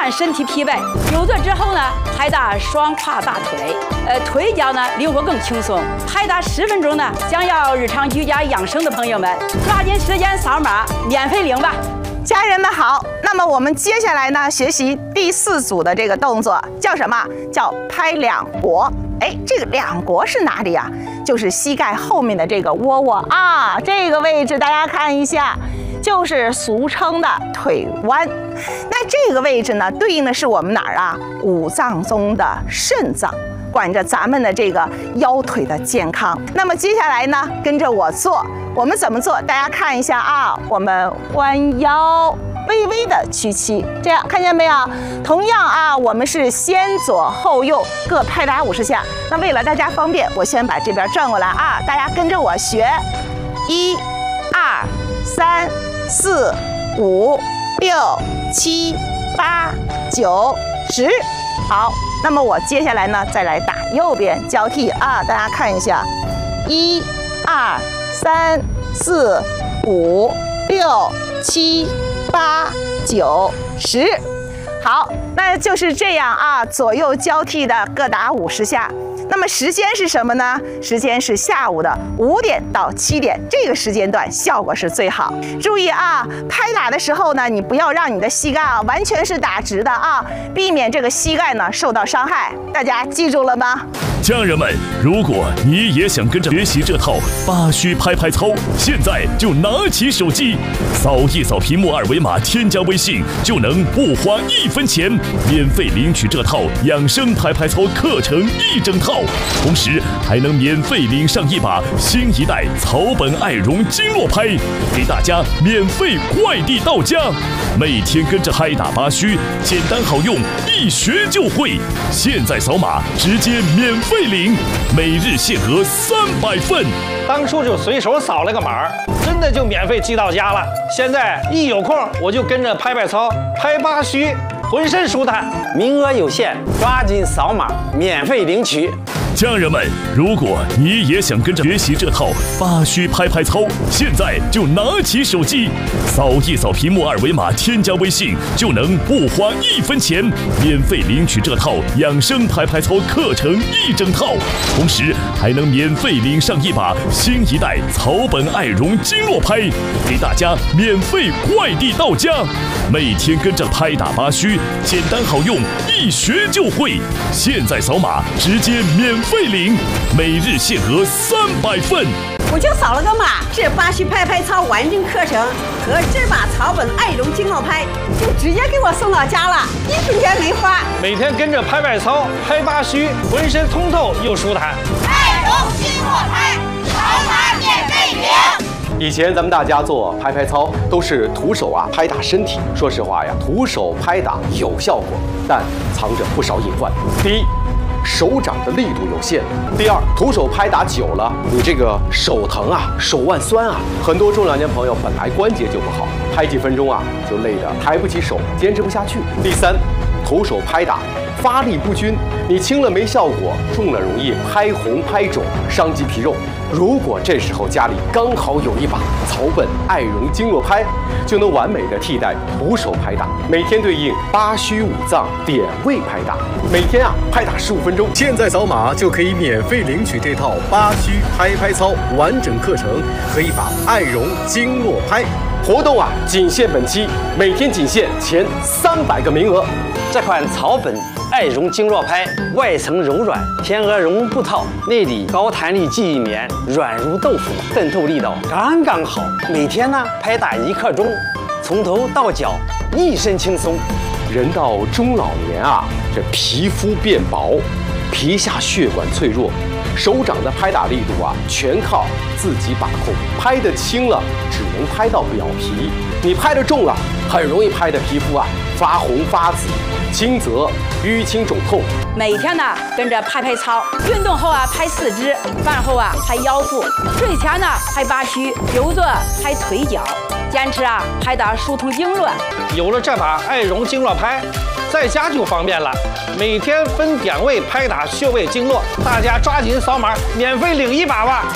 缓身体疲惫。久坐之后呢，拍打双胯大腿，腿脚呢灵活更轻松。拍打10分钟呢，想要日常居家养生的朋友们，抓紧时间扫码免费领吧。 家人们好，那么我们接下来呢，学习第4组的这个动作叫什么？叫拍两国。哎，这个两国是哪里啊？就是膝盖后面的这个窝窝啊，这个位置大家看一下，就是俗称的腿弯。那这个位置呢，对应的是我们哪儿啊？五脏中的肾脏，管着咱们的这个腰腿的健康。那么接下来呢，跟着我做，我们怎么做？大家看一下啊，我们弯腰，微微的屈膝，这样看见没有？同样啊，我们是先左后右各拍打50下。那为了大家方便，我先把这边转过来啊，大家跟着我学，1、2、3、4、5、6、7、8、9、10。好，那么我接下来呢，再来打右边交替啊，大家看一下，1、2、3、4、5、6、7、8、9、10。好，那就是这样啊，左右交替的各打50下。那么时间是什么呢？时间是下午的5点到7点，这个时间段效果是最好。注意啊，拍打的时候呢，你不要让你的膝盖啊完全是打直的啊，避免这个膝盖呢受到伤害。大家记住了吗？ 家人们，如果你也想跟着学习这套8虚拍拍操，现在就拿起手机，扫一扫屏幕2维码，添加微信，就能不花1分钱，免费领取这套养生拍拍操课程1整套，同时还能免费领上一把新一代草本爱绒经络拍，给大家免费快递到家。每天跟着拍打8虚，简单好用，一学就会。现在扫码直接免费领，每日限额300份。 当初就随手扫了个码，真的就免费寄到家了。现在一有空我就跟着拍拍操，拍8虚，浑身舒坦。 名额有限，抓紧扫码免费领取。 家人们，如果你也想跟着学习这套8虚拍拍操，现在就拿起手机，扫一扫屏幕2维码，添加微信，就能不花1分钱，免费领取这套养生拍拍操课程1整套，同时还能免费领上一把新一代草本爱绒经络拍，给大家免费快递到家。每天跟着拍打8虚，简单好用，一学就会。现在扫码直接免费领，每日限额300份。 我就扫了个码，这8虚拍拍操完整课程和这把草本爱绒经络拍就直接给我送到家了，1分钱没花。 每天跟着拍拍操，拍8虚，浑身通透又舒坦。 爱绒经络拍，扫码免费领。 以前咱们大家做拍拍操都是徒手啊拍打身体，说实话呀，徒手拍打有效果，但藏着不少隐患。第一，手掌的力度有限。第二，徒手拍打久了，你这个手疼啊，手腕酸啊，很多中老年朋友本来关节就不好，拍几分钟啊就累得抬不起手，坚持不下去。第三，徒手拍打发力不均，你轻了没效果，重了容易拍红拍肿，伤及皮肉。如果这时候家里刚好有一把草本爱绒经络拍，就能完美的替代徒手拍打，每天对应8虚5脏点位拍打，每天啊拍打15分钟。 现在扫码就可以免费领取这套8虚拍拍操完整课程和一把爱绒经络拍。 活动啊仅限本期，每天仅限前300个名额。 这款草本爱绒经络拍外层柔软，天鹅绒布套，内里高弹力记忆棉，软如豆腐，渗透力道刚刚好。每天呢拍打1刻钟，从头到脚一身轻松。 人到中老年啊，这皮肤变薄，皮下血管脆弱，手掌的拍打力度啊全靠自己把控，拍得轻了只能拍到表皮，你拍得重了很容易拍的皮肤啊发红发紫，轻则淤青肿痛。 每天呢跟着拍拍操，运动后啊拍4肢，饭后啊拍腰腹，睡前呢拍8虚，久坐拍腿脚，坚持啊拍打疏通经络。 有了这把爱绒经络拍，在家就方便了，每天分点位拍打穴位经络，大家抓紧扫码免费领一把吧。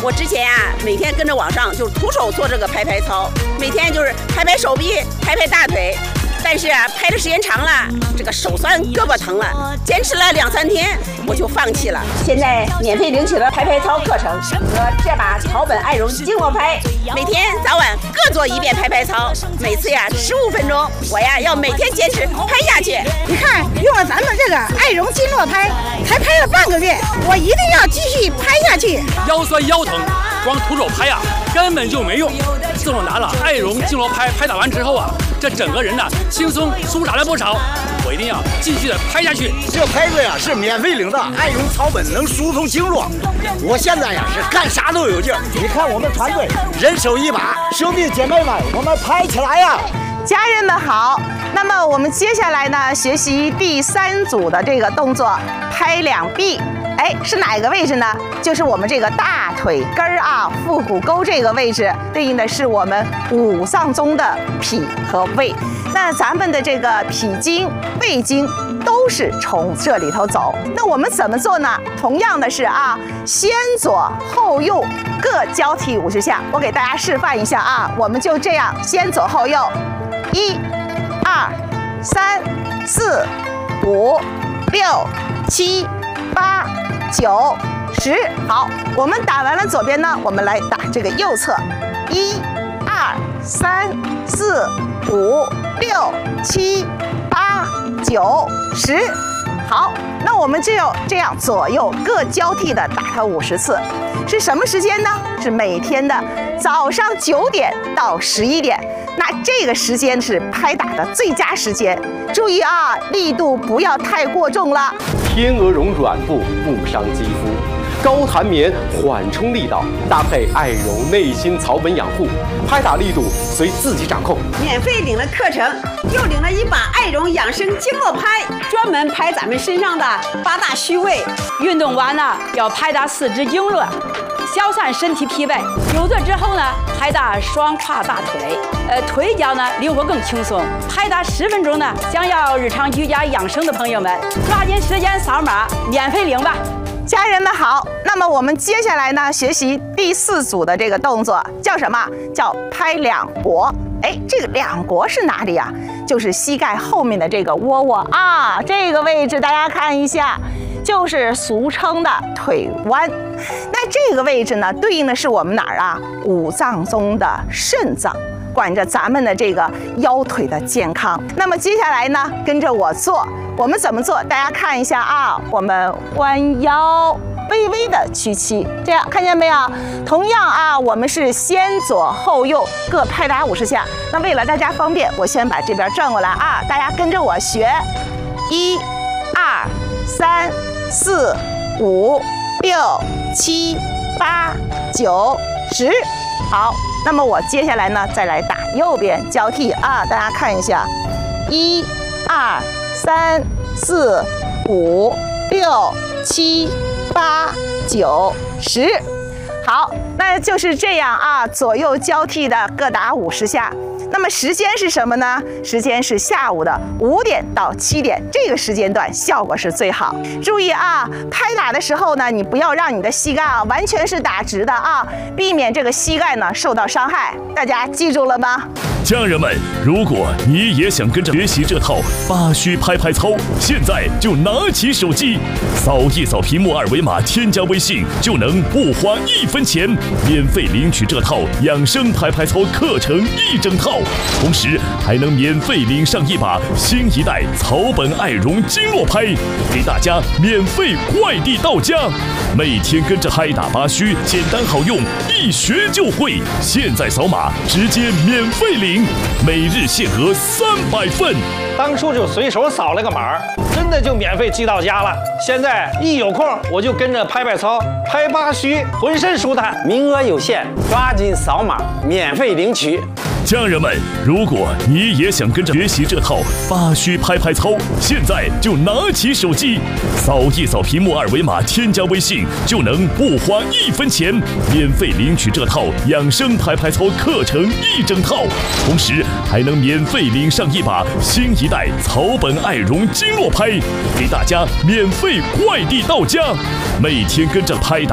我之前每天跟着网上就是徒手做这个拍拍操，每天就是拍拍手臂、拍拍大腿。但是拍的时间长了，这个手酸、胳膊疼了，坚持了2、3天，我就放弃了。现在免费领取了拍拍操课程和这把草本爱绒经络拍，每天早晚各做1遍拍拍操，每次15分钟，我要每天坚持拍下去。 你看，用了咱们这个爱绒经络拍，才拍了半个月，我一定要继续拍下去。 腰酸腰疼，光徒手拍根本就没用。自从拿了爱绒经络拍打完之后这整个人轻松舒展了不少。我一定要继续的拍下去。 这拍子是免费领的，爱绒草本能疏通经络。我现在是干啥都有劲儿。你看我们团队人手一把，兄弟姐妹们，我们拍起来呀！ 家人们好，那么我们接下来呢，学习第3组的这个动作，拍两臂。是哪个位置呢？就是我们这个大腿根儿腹股沟这个位置，对应的是我们5脏中的脾和胃。那咱们的这个脾经、胃经都是从这里头走。那我们怎么做呢？同样的是先左后右各交替50下。我给大家示范一下我们就这样先左后右，1、2、3、4、5、6、7、8、9、10。好，我们打完了左边呢，我们来打这个右侧，1、2、3、4、5、6、7、8、9、10。好，那我们就这样左右各交替的打它50次。是什么时间呢？是每天的早上9点到11点。那这个时间是拍打的最佳时间。注意力度不要太过重了。 天鹅绒软布不伤肌肤，高弹棉缓冲力道，搭配爱绒内心草本养护，拍打力度随自己掌控。 免费领了课程，又领了一把爱绒养生经络拍，专门拍咱们身上的8大虚位。 运动完呢，要拍打4肢经络，消散身体疲惫。久坐之后呢，拍打双胯大腿，腿脚呢灵活更轻松。拍打10分钟呢，想要日常居家养生的朋友们，抓紧时间扫码免费领吧。 家人们好，那么我们接下来呢，学习第4组的这个动作，叫什么？叫拍两腘。这个两腘是哪里呀？就是膝盖后面的这个窝窝这个位置大家看一下，就是俗称的腿弯。那这个位置呢，对应的是我们哪儿5脏中的肾脏，管着咱们的这个腰腿的健康。那么接下来呢，跟着我做，我们怎么做？大家看一下我们弯腰，微微的屈膝，这样看见没有？同样我们是先左后右各拍打50下。那为了大家方便，我先把这边转过来大家跟着我学，1、2、3、4、5、6、7、8、9、10。好，那么我接下来呢，再来打右边交替大家看一下，1、2、3、4、5、6、7、8、9、10。好，那就是这样左右交替的各打50下。那么时间是什么呢？时间是下午的5点到7点，这个时间段效果是最好。注意拍打的时候呢，你不要让你的膝盖完全是打直的避免这个膝盖呢受到伤害。大家记住了吗？ 家人们，如果你也想跟着学习这套8虚拍拍操，现在就拿起手机，扫一扫屏幕2维码，添加微信，就能不花1分钱，免费领取这套养生拍拍操课程1整套，同时还能免费领上一把新一代草本爱绒经络拍，给大家免费快递到家。每天跟着拍打8虚，简单好用，一学就会。现在扫码直接免费领，每日限额300份。 当初就随手扫了个码，真的就免费寄到家了。现在一有空我就跟着拍拍操，拍8虚，浑身舒坦。 名额有限，抓紧扫码免费领取。 家人们，如果你也想跟着学习这套8虚拍拍操，现在就拿起手机，扫一扫屏幕2维码，添加微信，就能不花1分钱，免费领取这套养生拍拍操课程1整套，同时还能免费领上一把新一代草本爱绒经络拍，给大家免费快递到家。每天跟着拍打